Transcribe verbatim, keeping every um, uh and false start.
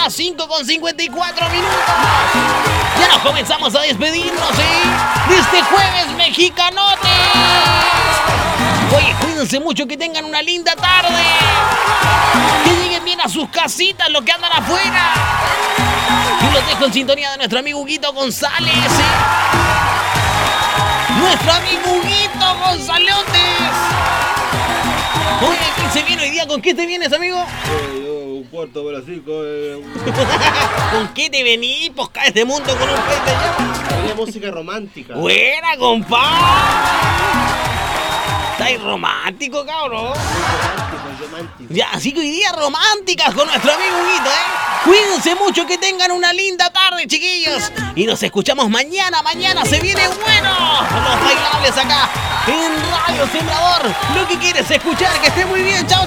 las cinco con cincuenta y cuatro minutos. Ya nos comenzamos a despedirnos, ¿eh? De este jueves mexicanote. Oye, cuídense mucho, que tengan una linda tarde. Que lleguen bien a sus casitas, los que andan afuera. Y los dejo en sintonía de nuestro amigo Huguito González, ¿eh? Nuestro amigo Huguito Gonzalotes. Oye, ¿quién se viene hoy día? ¿Con qué te vienes, amigo? Eh, yo, un cuarto para las cinco. Eh, un... ¿Con qué te venís? Pues cae este mundo con un pez de llama. Tenía música romántica. Buena, compadre. ¿Estáis romántico, cabrón? Romántico, romántico. Ya, así que hoy día románticas con nuestro amigo Huguito, ¿eh? Cuídense mucho, que tengan una linda tarde, chiquillos. Y nos escuchamos mañana, mañana se viene bueno. Los bailables acá en Radio Sembrador. Lo que quieres escuchar, que esté muy bien, chao.